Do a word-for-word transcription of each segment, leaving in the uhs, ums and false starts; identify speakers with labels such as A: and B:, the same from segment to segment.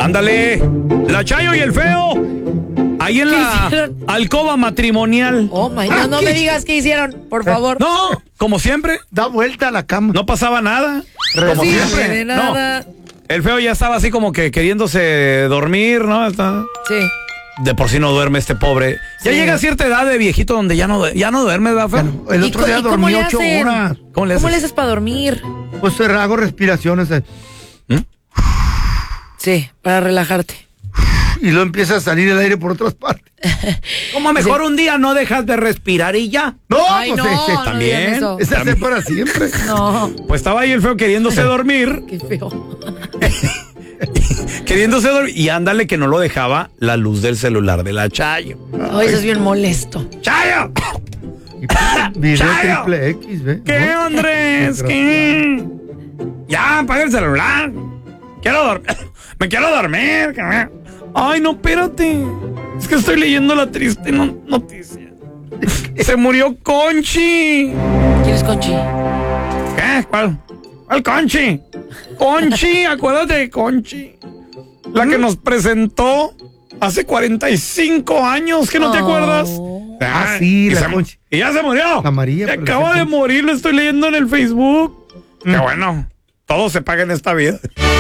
A: Ándale, la Chayo y el Feo. Ahí en la hicieron? alcoba matrimonial.
B: Oh, my God, no me digas qué hicieron, por favor.
A: No, como siempre.
C: Da vuelta a la cama.
A: No pasaba nada. Como
B: sí,
A: siempre.
B: De nada.
A: No. El Feo ya estaba así como que queriéndose dormir, ¿no? Está...
B: Sí.
A: De por sí no duerme este pobre. Ya sí. Llega a cierta edad de viejito donde ya no, ya no duerme, ¿verdad, Feo?
C: Bueno, el otro día dormí ocho horas.
B: ¿Cómo le haces? ¿Cómo le haces para dormir?
C: Pues hago respiraciones.
A: ¿Mm?
B: Sí, para relajarte.
C: Y luego empieza a salir el aire por otras partes.
A: Como mejor sí. un día no dejas de respirar y ya.
C: No,
B: Ay,
C: pues
B: no,
C: ese,
B: no
A: también.
C: Ese hace para siempre.
B: No.
A: Pues estaba ahí el Feo queriéndose dormir.
B: Qué feo.
A: Queriéndose dormir. Y ándale que no lo dejaba la luz del celular de la Chayo.
B: Ay, eso es bien molesto.
A: ¡Chayo!
C: Video
A: ¡Chayo!
C: triple X, ¿ve?
A: ¿Qué,
C: ¿no?
A: Andrés? ¿Qué? Ya, apaga el celular. Quiero dormir. Me quiero dormir. Ay, no, espérate. Es que estoy leyendo la triste no- noticia. Se murió Conchi.
B: ¿Quién es Conchi?
A: ¿Qué? ¿Cuál? ¿Cuál Conchi? Conchi, acuérdate de Conchi. La que nos presentó hace cuarenta y cinco años, ¿que no te
B: Oh.
A: acuerdas?
C: Ah, sí,
A: y
C: la
A: se,
C: Conchi.
A: Y ya se murió.
C: La María,
A: Y
C: pero
A: acaba
C: la
A: de
C: Conchi.
A: morir, lo estoy leyendo en el Facebook.
C: Mm.
A: Qué bueno. Todo se paga en esta vida.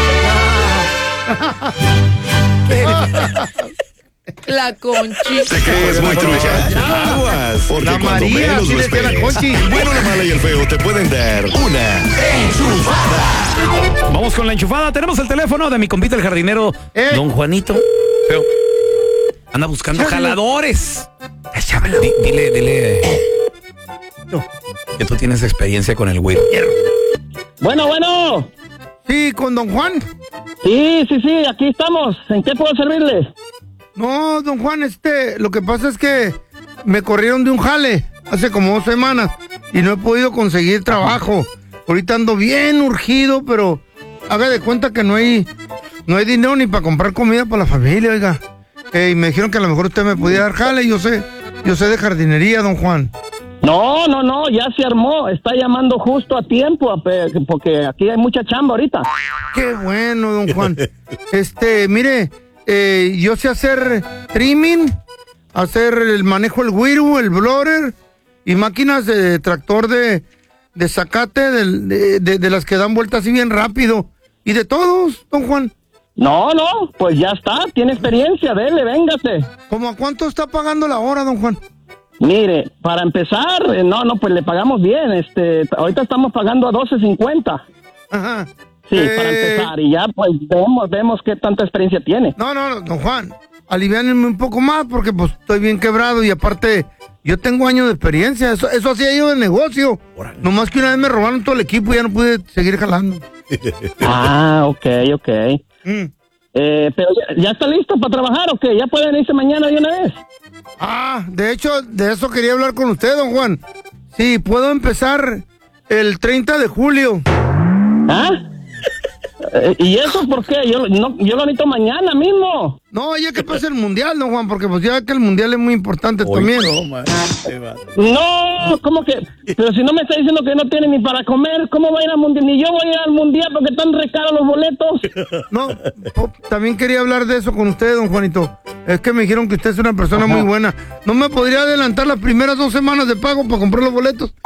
B: La Conchi.
D: Sé que es muy trucha. Aguas, porque
C: La
D: cuando
C: María,
D: menos
C: así
D: lo
C: decía la
D: esperes,
C: Conchi.
D: el bueno, la mala y el feo te pueden dar una enchufada.
A: Vamos con la enchufada. Tenemos el teléfono de mi compita el jardinero,
C: Eh.
A: don Juanito. Feo. Anda buscando
C: Chámelo.
A: jaladores.
C: Chámelo.
A: Di- dile, dile.
C: No.
A: Que tú tienes experiencia con el güiro.
E: Bueno, bueno.
C: Sí, con don Juan.
E: Sí, sí, sí, aquí estamos. ¿En qué puedo servirle?
C: No, don Juan, este, lo que pasa es que me corrieron de un jale hace como dos semanas y no he podido conseguir trabajo. Ahorita ando bien urgido, pero haga de cuenta que no hay, no hay dinero ni para comprar comida para la familia, oiga. Eh, y me dijeron que a lo mejor usted me podía dar jale, yo sé, yo sé de jardinería, don Juan.
E: No, no, no, ya se armó. Está llamando justo a tiempo, a pe- porque aquí hay mucha chamba ahorita.
C: Qué bueno, don Juan. Este, mire, eh, yo sé hacer trimming, hacer el manejo del güiro, el blower y máquinas de tractor de, de zacate, del- de, de- de las que dan vueltas así bien rápido. Y de todos, don Juan.
E: No, no, pues ya está. Tiene experiencia, dele, véngase.
C: ¿Cómo a cuánto está pagando la hora, don Juan?
E: Mire, para empezar, eh, no, no, pues le pagamos bien. Este, ahorita estamos pagando a doce cincuenta.
C: Ajá.
E: Sí,
C: Eh,
E: para empezar. Y ya, pues vemos, vemos qué tanta experiencia tiene.
C: No, no, no, don Juan, aliviánenme un poco más porque pues estoy bien quebrado y aparte yo tengo años de experiencia, eso, eso hacía yo de negocio. Nomás que una vez me robaron todo el equipo y ya no pude seguir jalando.
E: Ah, ok, ok.
C: Mm.
E: Eh, pero ya, ¿ya está listo para trabajar o qué? ¿Ya pueden irse mañana de una vez?
C: Ah, de hecho, de eso quería hablar con usted, don Juan. Sí, puedo empezar el treinta de julio.
E: ¿Ah? Eh, ¿Y eso por qué? Yo, no, yo lo necesito mañana mismo.
C: No, ya que pase el mundial, don Juan, porque pues ya que el mundial es muy importante también.
E: No, ¿cómo que? Pero si no me está diciendo que no tiene ni para comer, ¿cómo va a ir al mundial? Ni yo voy a ir al mundial porque están re caros los boletos.
C: No, po- también quería hablar de eso con usted, don Juanito. Es que me dijeron que usted es una persona muy buena. ¿No me podría adelantar las primeras dos semanas de pago para comprar los boletos?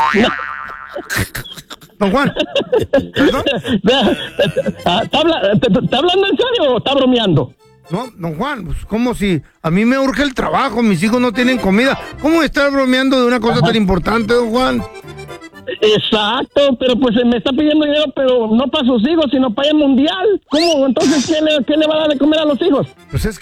C: Don Juan. ¿Perdón?
E: Ah, ¿Está, habla- te- ¿Está hablando en serio o está bromeando?
C: No, don Juan, pues como si a mí me urge el trabajo, mis hijos no tienen comida. ¿Cómo estar bromeando de una cosa tan importante, don Juan?
E: Exacto, pero pues me está pidiendo dinero, pero no para sus hijos, sino para el mundial. ¿Cómo? Entonces, ¿qué le, qué le va a dar de comer a los hijos?
C: Pues es